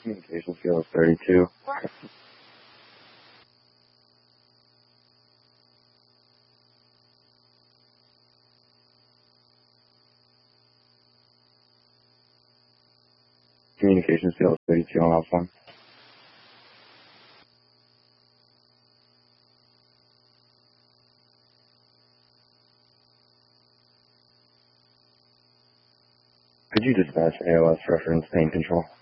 Communication field 32. Communication field 32 on Alpha 1. Could you dispatch ALS reference pain control?